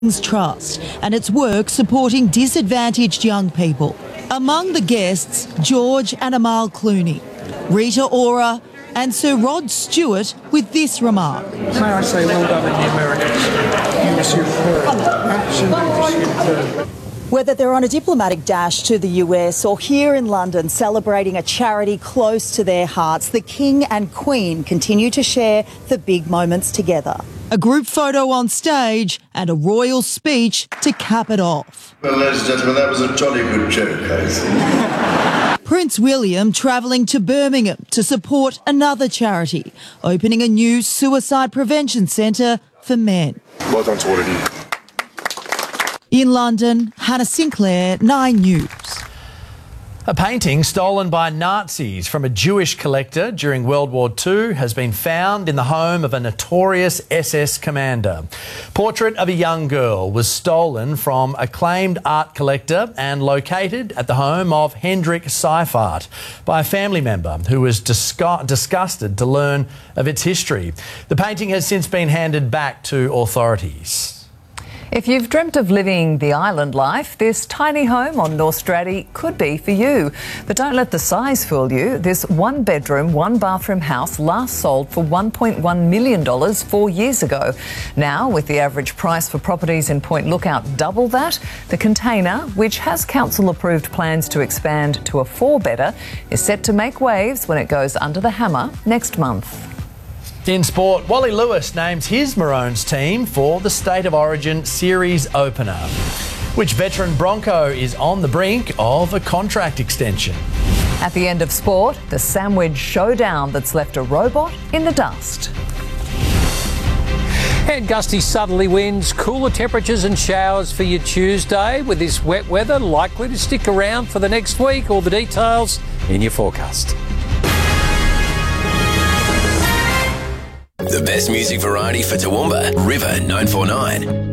Trust and its work supporting disadvantaged young people. Among the guests, George and Amal Clooney, Rita Ora and Sir Rod Stewart with this remark. May I say well done in the Americans. You received absolutely. Whether they're on a diplomatic dash to the US or here in London celebrating a charity close to their hearts, the King and Queen continue to share the big moments together. A group photo on stage and a royal speech to cap it off. Well, ladies and gentlemen, that was a jolly good joke, I think. Prince William travelling to Birmingham to support another charity, opening a new suicide prevention centre for men. Well done to all of you. In London, Hannah Sinclair, 9 News. A painting stolen by Nazis from a Jewish collector during World War II has been found in the home of a notorious SS commander. Portrait of a young girl was stolen from acclaimed art collector and located at the home of Hendrik Seifert by a family member who was disgusted to learn of its history. The painting has since been handed back to authorities. If you've dreamt of living the island life, this tiny home on North Stradey could be for you. But don't let the size fool you. This one-bedroom, one-bathroom house last sold for $1.1 million 4 years ago. Now, with the average price for properties in Point Lookout double that, the container, which has council-approved plans to expand to a 4-bedder, is set to make waves when it goes under the hammer next month. In sport, Wally Lewis names his Maroons team for the State of Origin series opener. Which veteran Bronco is on the brink of a contract extension? At the end of sport, the sandwich showdown that's left a robot in the dust. And gusty southerly winds, cooler temperatures and showers for your Tuesday, with this wet weather likely to stick around for the next week. All the details in your forecast. The best music variety for Toowoomba, River 949.